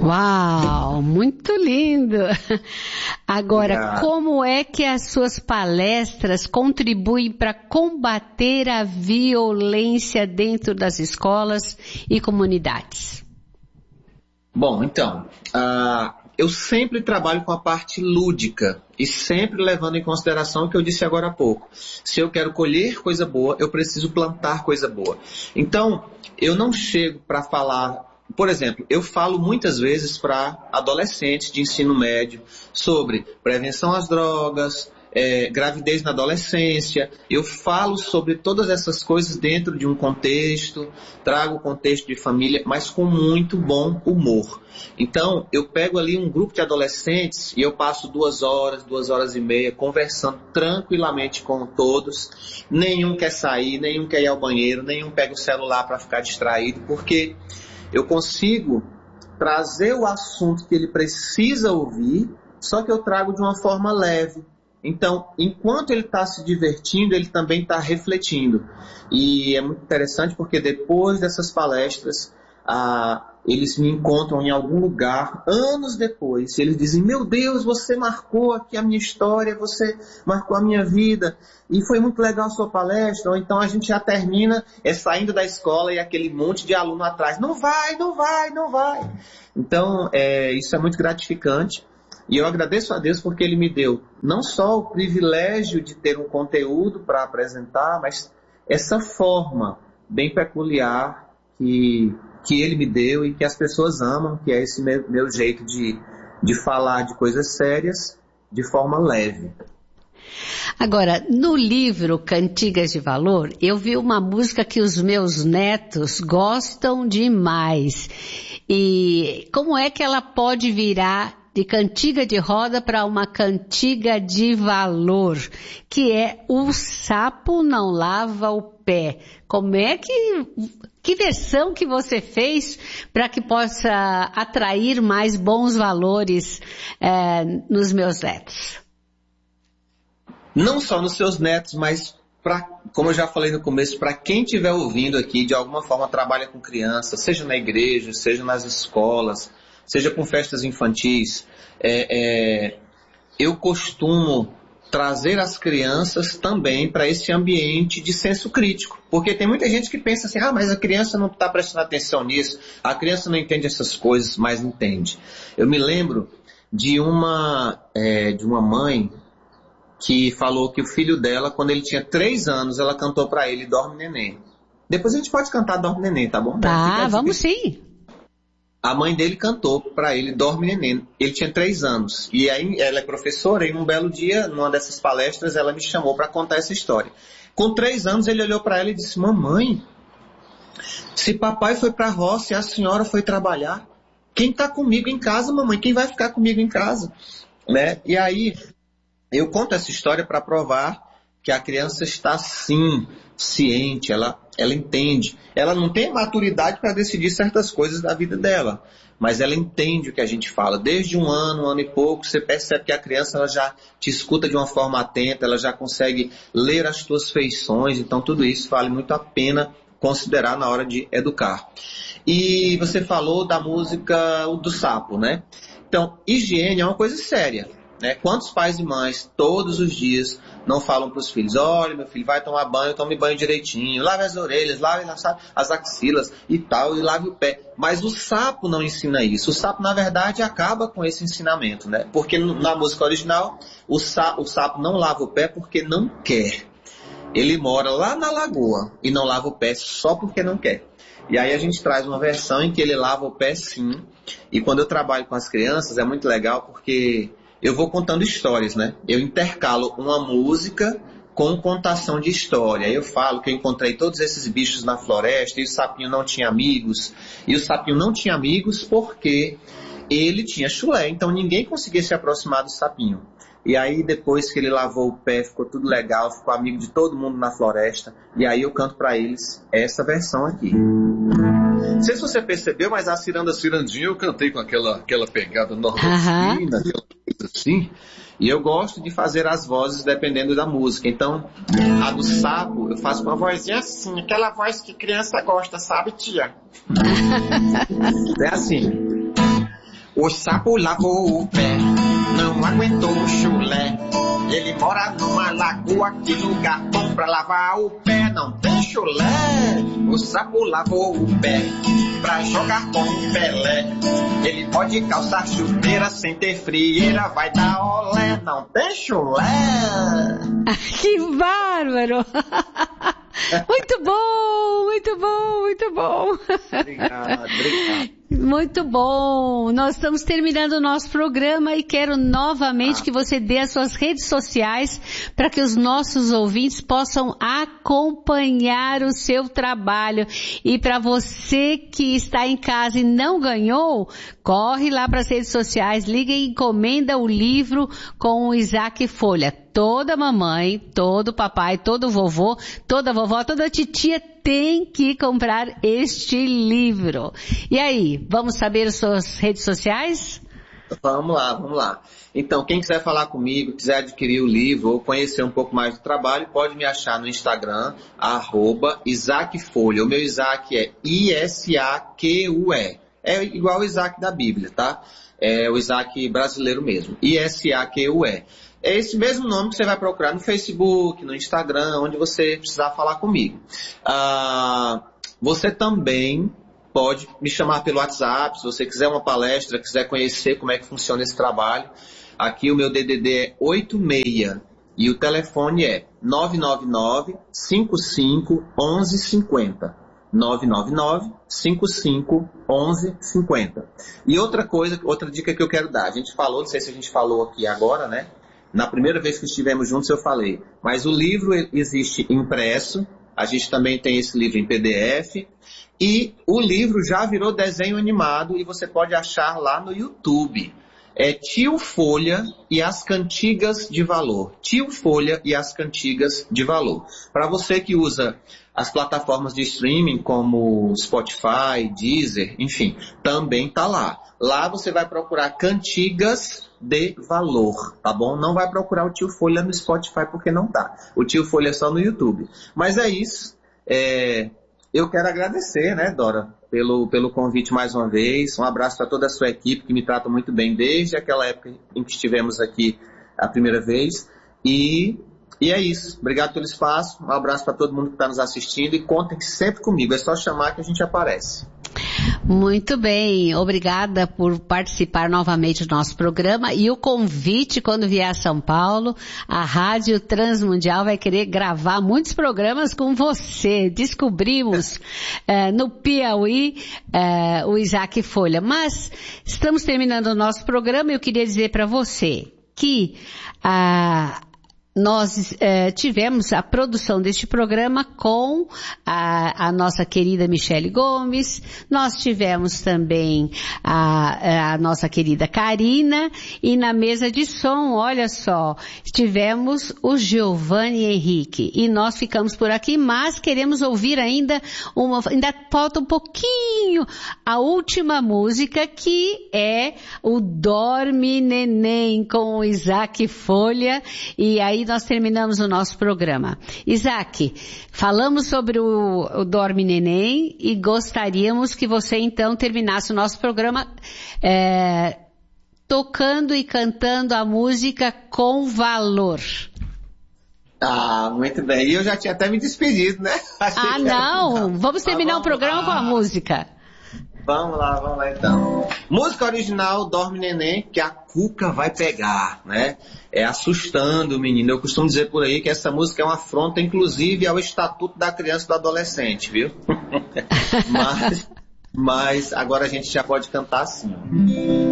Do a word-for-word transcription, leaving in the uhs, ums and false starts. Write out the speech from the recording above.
Uau, muito lindo! Agora, Obrigado. Como é que as suas palestras contribuem para combater a violência dentro das escolas e comunidades? Bom, então, uh, eu sempre trabalho com a parte lúdica e sempre levando em consideração o que eu disse agora há pouco. Se eu quero colher coisa boa, eu preciso plantar coisa boa. Então, eu não chego para falar... Por exemplo, eu falo muitas vezes para adolescentes de ensino médio sobre prevenção às drogas, é, gravidez na adolescência. Eu falo sobre todas essas coisas dentro de um contexto, trago o contexto de família, mas com muito bom humor. Então, eu pego ali um grupo de adolescentes e eu passo duas horas, duas horas e meia conversando tranquilamente com todos. Nenhum quer sair, nenhum quer ir ao banheiro, nenhum pega o celular para ficar distraído, porque... eu consigo trazer o assunto que ele precisa ouvir, só que eu trago de uma forma leve. Então, enquanto ele está se divertindo, ele também está refletindo. E é muito interessante porque depois dessas palestras, ah, eles me encontram em algum lugar, anos depois. Eles dizem, meu Deus, você marcou aqui a minha história, você marcou a minha vida. E foi muito legal a sua palestra. Ou então a gente já termina é, saindo da escola e aquele monte de aluno atrás. Não vai, não vai, não vai. Então, é, isso é muito gratificante. E eu agradeço a Deus porque Ele me deu não só o privilégio de ter um conteúdo para apresentar, mas essa forma bem peculiar que, que Ele me deu e que as pessoas amam, que é esse meu, meu jeito de, de falar de coisas sérias de forma leve. Agora, no livro Cantigas de Valor, eu vi uma música que os meus netos gostam demais. E como é que ela pode virar de cantiga de roda para uma cantiga de valor, que é O Sapo Não Lava o Pé? Como é que, que versão que você fez para que possa atrair mais bons valores é, nos meus netos? Não só nos seus netos, mas, pra, como eu já falei no começo, para quem estiver ouvindo aqui, de alguma forma trabalha com crianças, seja na igreja, seja nas escolas, seja com festas infantis, é, é, eu costumo trazer as crianças também para esse ambiente de senso crítico. Porque tem muita gente que pensa assim, ah, mas a criança não está prestando atenção nisso, a criança não entende essas coisas, mas entende. Eu me lembro de uma, é, de uma mãe que falou que o filho dela, quando ele tinha três anos, ela cantou para ele Dorme Neném. Depois a gente pode cantar Dorme Neném, tá bom? Tá, vamos sim. A mãe dele cantou para ele Dorme Neném. Ele tinha três anos. E aí ela é professora e um belo dia, numa dessas palestras, ela me chamou para contar essa história. Com três anos ele olhou para ela e disse, mamãe, se papai foi para a roça e a senhora foi trabalhar, quem está comigo em casa, mamãe? Quem vai ficar comigo em casa? Né? E aí eu conto essa história para provar que a criança está sim ciente, ela, ela entende. Ela não tem maturidade para decidir certas coisas da vida dela, mas ela entende o que a gente fala. Desde um ano, um ano e pouco, você percebe que a criança ela já te escuta de uma forma atenta, ela já consegue ler as tuas feições, então tudo isso vale muito a pena considerar na hora de educar. E você falou da música do sapo, né? Então, higiene é uma coisa séria. Né? Quantos pais e mães todos os dias não falam para os filhos, olha meu filho, vai tomar banho, tome banho direitinho, lave as orelhas, lave as axilas e tal, e lave o pé. Mas o sapo não ensina isso. O sapo, na verdade, acaba com esse ensinamento, né? Porque na música original, o sapo, o sapo não lava o pé porque não quer. Ele mora lá na lagoa e não lava o pé só porque não quer. E aí a gente traz uma versão em que ele lava o pé sim. E quando eu trabalho com as crianças é muito legal porque eu vou contando histórias, né? Eu intercalo uma música com contação de história. Eu falo que eu encontrei todos esses bichos na floresta e o sapinho não tinha amigos. E o sapinho não tinha amigos porque ele tinha chulé, então ninguém conseguia se aproximar do sapinho. E aí depois que ele lavou o pé, ficou tudo legal, ficou amigo de todo mundo na floresta. E aí eu canto para eles essa versão aqui. Não sei se você percebeu, mas a Ciranda Cirandinha eu cantei com aquela, aquela pegada nordestina, uhum. Aquela coisa assim. E eu gosto de fazer as vozes dependendo da música. Então, a do sapo, eu faço uma vozinha assim, aquela voz que criança gosta, sabe, tia? É assim. O sapo lavou o pé, não aguentou o chulé. Ele mora numa lagoa, que lugar bom pra lavar o pé. Não tem chulé. O sapo lavou o pé pra jogar com o Pelé. Ele pode calçar chuteira sem ter frieira, vai dar olé. Não tem chulé. Que bárbaro! Muito bom, muito bom, muito bom. Obrigado, obrigado. Muito bom. Nós estamos terminando o nosso programa e quero novamente ah. que você dê as suas redes sociais para que os nossos ouvintes possam acompanhar o seu trabalho. E para você que está em casa e não ganhou, corre lá para as redes sociais, liga e encomenda o livro com o Isaac Folha. Toda mamãe, todo papai, todo vovô, toda vovó, toda titia tem que comprar este livro. E aí, vamos saber as suas redes sociais? Vamos lá, vamos lá. Então, quem quiser falar comigo, quiser adquirir o livro ou conhecer um pouco mais do trabalho, pode me achar no Instagram, arroba Isaac Folha. O meu Isaac é I S A Q U E. É igual o Isaac da Bíblia, tá? É o Isaac brasileiro mesmo. I S A Q U E. É esse mesmo nome que você vai procurar no Facebook, no Instagram, onde você precisar falar comigo. Ah, você também pode me chamar pelo WhatsApp, se você quiser uma palestra, quiser conhecer como é que funciona esse trabalho. Aqui o meu D D D é oito seis e o telefone é nove nove nove, cinco cinco, um um cinco zero. nove nove nove, cinco cinco, um um cinco zero. E outra coisa, outra dica que eu quero dar. A gente falou, não sei se a gente falou aqui agora, né? Na primeira vez que estivemos juntos eu falei, mas o livro existe impresso, a gente também tem esse livro em P D F, e o livro já virou desenho animado e você pode achar lá no YouTube. É Tio Folha e as Cantigas de Valor. Tio Folha e as Cantigas de Valor. Para você que usa as plataformas de streaming como Spotify, Deezer, enfim, também tá lá. Lá você vai procurar Cantigas de Valor, tá bom? Não vai procurar o Tio Folha no Spotify porque não tá. O Tio Folha é só no YouTube. Mas é isso. É... Eu quero agradecer, né, Dora, pelo, pelo convite mais uma vez. Um abraço para toda a sua equipe que me trata muito bem desde aquela época em que estivemos aqui a primeira vez. E, e é isso. Obrigado pelo espaço. Um abraço para todo mundo que está nos assistindo e contem sempre comigo. É só chamar que a gente aparece. Muito bem, obrigada por participar novamente do nosso programa e o convite quando vier a São Paulo, a Rádio Transmundial vai querer gravar muitos programas com você. Descobrimos eh, no Piauí eh, o Isaac Folha, mas estamos terminando o nosso programa e eu queria dizer para você que a Nós eh, tivemos a produção deste programa com a, a nossa querida Michele Gomes, nós tivemos também a, a nossa querida Karina e na mesa de som, olha só, tivemos o Giovanni Henrique e nós ficamos por aqui, mas queremos ouvir ainda uma, ainda falta um pouquinho a última música que é o Dorme Neném com o Isaac Folha e aí nós terminamos o nosso programa. Isaac, falamos sobre o, o Dorme Neném e gostaríamos que você então terminasse o nosso programa é, tocando e cantando a música Com Valor. Ah, muito bem. E eu já tinha até me despedido, né? Achei ah, não. Vamos terminar ah, vamos o programa lá. Com a música. Vamos lá, vamos lá então. Música original, Dorme Neném, que a Cuca vai pegar, né? É assustando o menino. Eu costumo dizer por aí que essa música é uma afronta, inclusive, ao Estatuto da Criança e do Adolescente, viu? mas, mas agora a gente já pode cantar assim, ó.